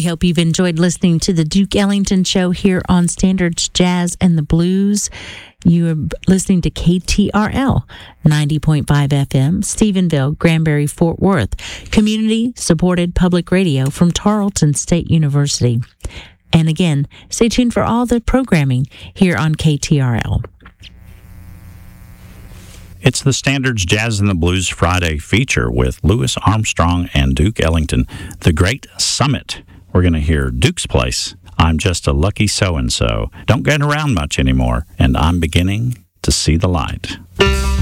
We hope you've enjoyed listening to the Duke Ellington Show here on Standards Jazz and the Blues. You are listening to KTRL 90.5 FM, Stephenville, Granbury, Fort Worth, community-supported public radio from Tarleton State University. And again, stay tuned for all the programming here on KTRL. It's the Standards Jazz and the Blues Friday feature with Louis Armstrong and Duke Ellington, The Great Summit. We're going to hear Duke's Place, I'm Just a Lucky So-and-So, Don't Get Around Much Anymore, and I'm Beginning to See the Light.